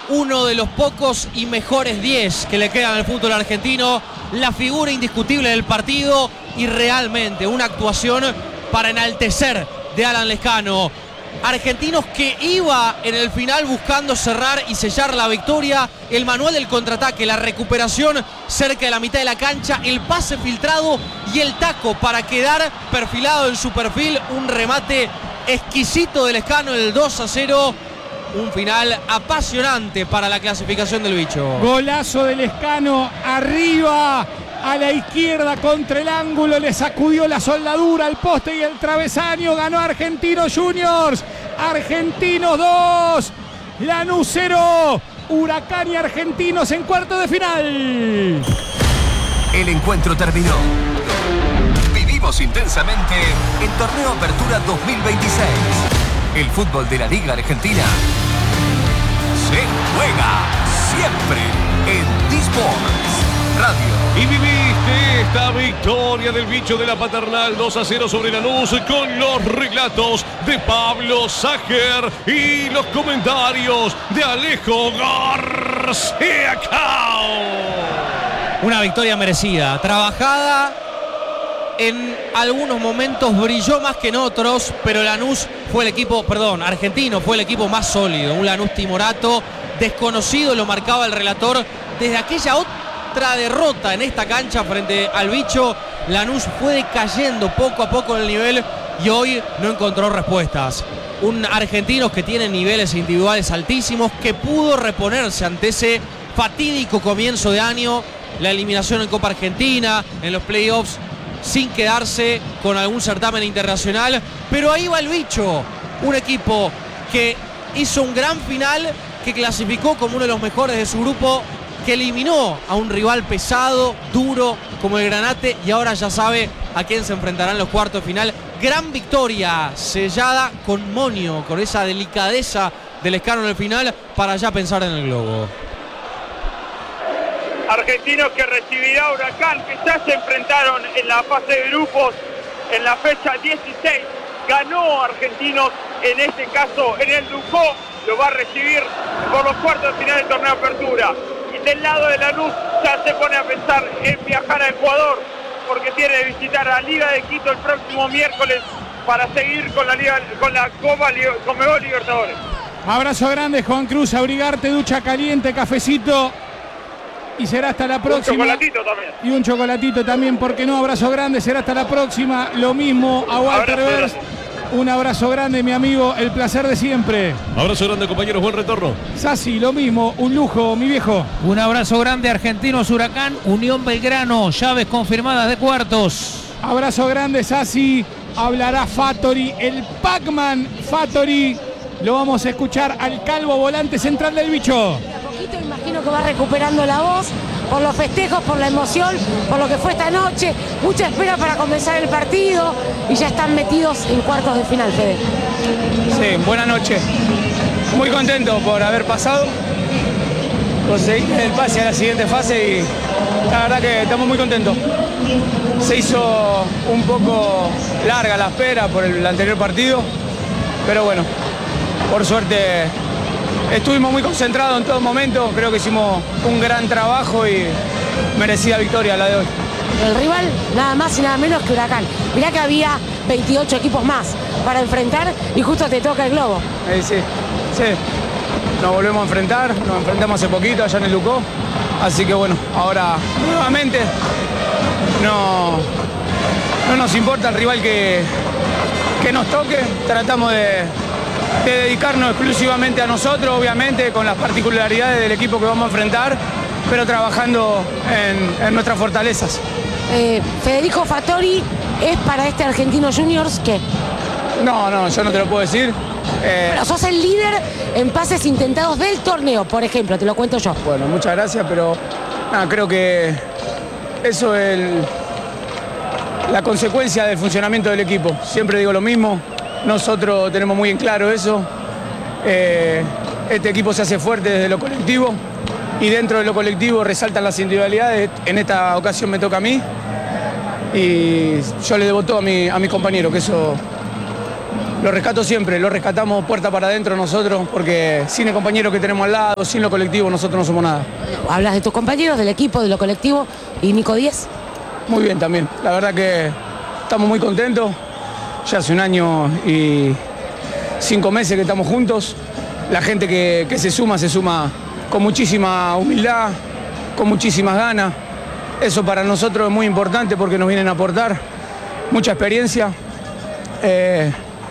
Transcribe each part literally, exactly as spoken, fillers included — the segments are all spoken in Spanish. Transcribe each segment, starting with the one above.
uno de los pocos y mejores diez que le quedan al fútbol argentino, la figura indiscutible del partido y realmente una actuación para enaltecer de Alan Lezcano. Argentinos que iba en el final buscando cerrar y sellar la victoria. El manual del contraataque, la recuperación cerca de la mitad de la cancha, el pase filtrado y el taco para quedar perfilado en su perfil. Un remate exquisito de Lezcano, el dos a cero. Un final apasionante para la clasificación del bicho. Golazo de Lezcano, arriba a la izquierda contra el ángulo, le sacudió la soldadura al poste y el travesaño. Ganó Argentinos Juniors. Argentinos dos, Lanús cero. Huracán y Argentinos en cuarto de final. El encuentro terminó. Vivimos intensamente el Torneo Apertura dos mil veintiséis. El fútbol de la Liga Argentina se juega siempre en D-Sports Radio. Y viviste esta victoria del bicho de la Paternal dos a cero sobre Lanús con los relatos de Pablo Sajer y los comentarios de Alejo García Cao. Una victoria merecida, trabajada. En algunos momentos brilló más que en otros, pero Lanús fue el equipo, perdón, Argentino fue el equipo más sólido. Un Lanús timorato, desconocido, lo marcaba el relator. Desde aquella otra derrota en esta cancha frente al bicho, Lanús fue decayendo poco a poco en el nivel y hoy no encontró respuestas. Un Argentinos que tiene niveles individuales altísimos, que pudo reponerse ante ese fatídico comienzo de año, la eliminación en Copa Argentina, en los playoffs, sin quedarse con algún certamen internacional, pero ahí va el bicho, un equipo que hizo un gran final, que clasificó como uno de los mejores de su grupo, que eliminó a un rival pesado, duro como el Granate y ahora ya sabe a quién se enfrentará en los cuartos de final. Gran victoria sellada con moño, con esa delicadeza del Lezcano en el final para ya pensar en el globo. Argentinos que recibirá Huracán, que ya se enfrentaron en la fase de grupos en la fecha dieciséis. Ganó Argentinos, en este caso en el Ducó, lo va a recibir por los cuartos de final del torneo de apertura. Y del lado de Lanús ya se pone a pensar en viajar a Ecuador, porque tiene que visitar a Liga de Quito el próximo miércoles para seguir con la Liga, con la Copa Conmebol Libertadores. Abrazo grande, Juan Cruz, abrigarte, ducha caliente, cafecito. Y será hasta la próxima. Un chocolatito también. Y un chocolatito también, porque no, abrazo grande, será hasta la próxima. Lo mismo a Walter Vers. Un abrazo grande, mi amigo, el placer de siempre. Abrazo grande, compañeros, buen retorno. Sassi, lo mismo, un lujo, mi viejo. Un abrazo grande, Argentinos Huracán, Unión Belgrano, llaves confirmadas de cuartos. Abrazo grande, Sassi. Hablará Fattori, el Pac-Man Fattori. Lo vamos a escuchar al calvo volante central del bicho. Imagino que va recuperando la voz por los festejos, por la emoción, por lo que fue esta noche. Mucha espera para comenzar el partido y ya están metidos en cuartos de final, Fede. Sí, buena noche. Muy contento por haber pasado, conseguir el pase a la siguiente fase y la verdad que estamos muy contentos. Se hizo un poco larga la espera por el anterior partido, pero bueno, por suerte estuvimos muy concentrados en todo momento, creo que hicimos un gran trabajo y merecida victoria la de hoy. El rival nada más y nada menos que Huracán. Mirá que había veintiocho equipos más para enfrentar y justo te toca el globo. Eh, sí, sí, nos volvemos a enfrentar, nos enfrentamos hace poquito allá en el Ducó, así que bueno, ahora nuevamente no, no nos importa el rival que, que nos toque, tratamos de... de dedicarnos exclusivamente a nosotros, obviamente, con las particularidades del equipo que vamos a enfrentar, pero trabajando en, en nuestras fortalezas. Eh, Federico Fattori es para este Argentinos Juniors, ¿qué? No, no, yo no te lo puedo decir. Eh, pero sos el líder en pases intentados del torneo, por ejemplo, te lo cuento yo. Bueno, muchas gracias, pero nada, creo que eso es el, la consecuencia del funcionamiento del equipo. Siempre digo lo mismo. Nosotros tenemos muy en claro eso. Eh, este equipo se hace fuerte desde lo colectivo y dentro de lo colectivo resaltan las individualidades. En esta ocasión me toca a mí y yo le debo todo a, mi, a mis compañeros, que eso lo rescato siempre, lo rescatamos puerta para adentro nosotros, porque sin el compañero que tenemos al lado, sin lo colectivo, nosotros no somos nada. Hablas de tus compañeros, del equipo, de lo colectivo, y Nico Díez. Muy bien también, la verdad que estamos muy contentos, ya hace un año y cinco meses que estamos juntos, la gente que, que se suma, se suma con muchísima humildad, con muchísimas ganas, eso para nosotros es muy importante porque nos vienen a aportar mucha experiencia eh,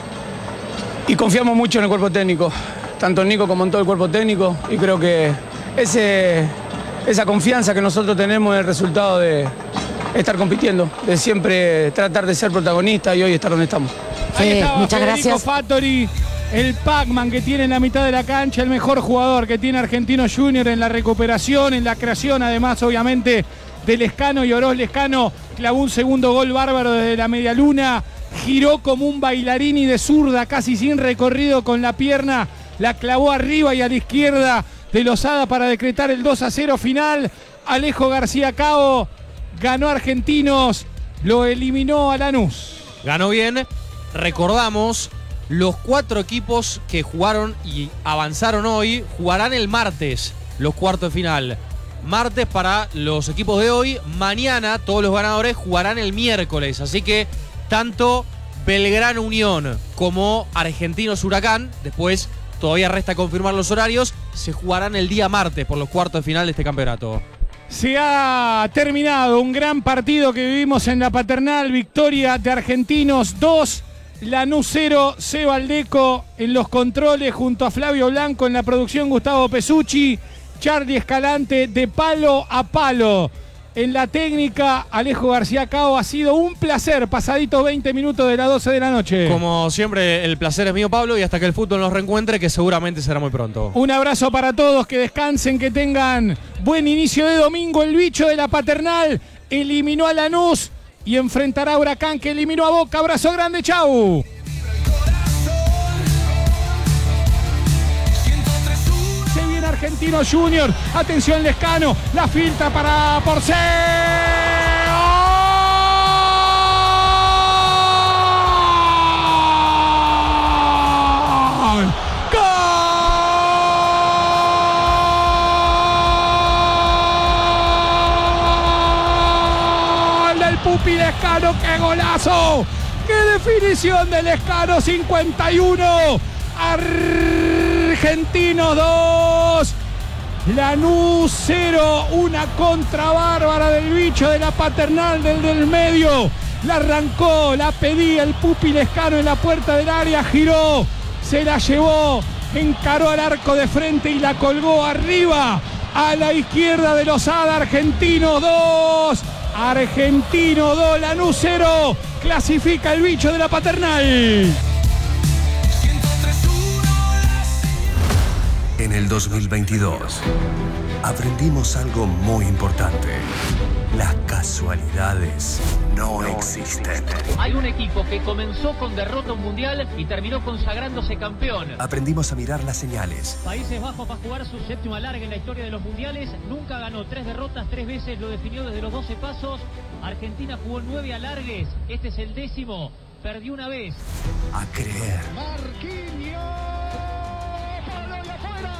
y confiamos mucho en el cuerpo técnico, tanto en Nico como en todo el cuerpo técnico, y creo que ese, esa confianza que nosotros tenemos es el resultado de estar compitiendo, de siempre tratar de ser protagonista y hoy estar donde estamos. Ahí estaba muchas Federico gracias. Fattori, el Pac-Man que tiene en la mitad de la cancha, el mejor jugador que tiene Argentinos Juniors en la recuperación, en la creación, además obviamente de Lescano, y Oroz Lescano clavó un segundo gol bárbaro desde la media luna, giró como un bailarín y de zurda, casi sin recorrido con la pierna, la clavó arriba y a la izquierda de Lozada para decretar el dos a cero final. Alejo García Cao ganó Argentinos, lo eliminó a Lanús. Ganó bien. Recordamos, los cuatro equipos que jugaron y avanzaron hoy jugarán el martes los cuartos de final. Martes para los equipos de hoy. Mañana todos los ganadores jugarán el miércoles. Así que tanto Belgrano Unión como Argentinos Huracán, después todavía resta confirmar los horarios, se jugarán el día martes por los cuartos de final de este campeonato. Se ha terminado un gran partido que vivimos en la Paternal. Victoria de Argentinos dos, Lanús cero. Seba Aldeco en los controles junto a Flavio Blanco, en la producción Gustavo Pesucci, Charlie Escalante de palo a palo. En la técnica, Alejo García Cao. Ha sido un placer, pasadito veinte minutos de las doce de la noche. Como siempre, el placer es mío, Pablo, y hasta que el fútbol nos reencuentre, que seguramente será muy pronto. Un abrazo para todos, que descansen, que tengan buen inicio de domingo. El bicho de la Paternal eliminó a Lanús y enfrentará a Huracán, que eliminó a Boca. Abrazo grande, chau. Se viene Argentinos Juniors. Atención, Lescano. La filtra para Porcel. Pupi Lescano, qué golazo, qué definición de Lescano. Cincuenta y uno, Argentinos dos, Lanús cero. Una contra bárbara del bicho de la Paternal, del del medio. La arrancó, la pedía el Pupi Lescano en la puerta del área, giró, se la llevó, encaró al arco de frente y la colgó arriba a la izquierda de Lozada. Argentinos dos, Argentino dos, Lanús cero. Clasifica el bicho de la Paternal. En el dos mil veintidós aprendimos algo muy importante. Las casualidades no existen. Hay un equipo que comenzó con derrota mundial y terminó consagrándose campeón. Aprendimos a mirar las señales. Países Bajos va a jugar su séptimo alargue en la historia de los mundiales. Nunca ganó, tres derrotas, tres veces lo definió desde los doce pasos. Argentina jugó nueve alargues, este es el décimo. Perdió una vez. A creer. Marquinhos. ¡Palo y afuera!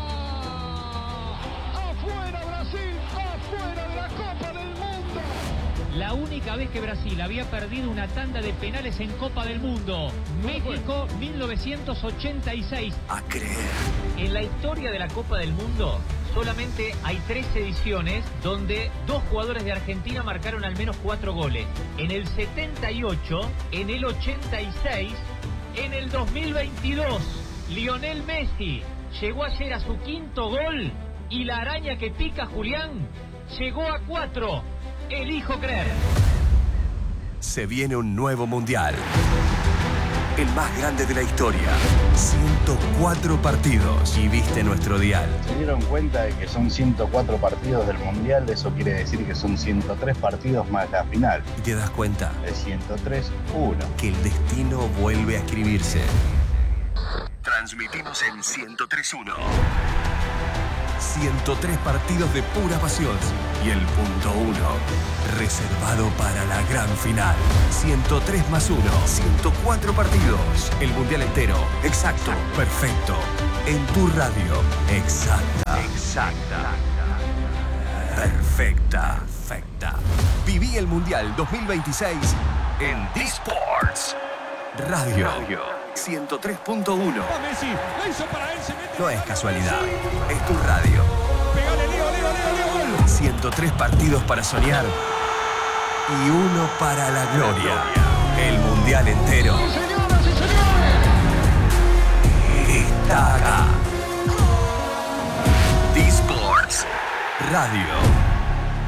¡Afuera Brasil! ¡Afuera de la Copa del Mundo! La única vez que Brasil había perdido una tanda de penales en Copa del Mundo. México, mil novecientos ochenta y seis. A creer. En la historia de la Copa del Mundo solamente hay tres ediciones donde dos jugadores de Argentina marcaron al menos cuatro goles. En el setenta y ocho, en el ochenta y seis, en el dos mil veintidós. Lionel Messi llegó ayer a su quinto gol y la araña que pica Julián llegó a cuatro. Elijo creer. Se viene un nuevo mundial. El más grande de la historia. ciento cuatro partidos. Y viste nuestro dial. Se dieron cuenta de que son ciento cuatro partidos del mundial. Eso quiere decir que son ciento tres partidos más la final. Y te das cuenta. Es ciento tres uno. Que el destino vuelve a escribirse. Transmitimos en ciento tres uno. ciento tres partidos de pura pasión. Y el punto uno, reservado para la gran final. ciento tres más uno, ciento cuatro partidos. El mundial entero. Exacto, perfecto. En tu radio. Exacta. Exacta. Perfecta. Perfecta. Viví el Mundial dos mil veintiséis en D-Sports. Radio. ciento tres punto uno. No es casualidad. Es tu radio. ciento tres partidos para soñar y uno para la gloria. El mundial entero está acá. D-Sports Radio.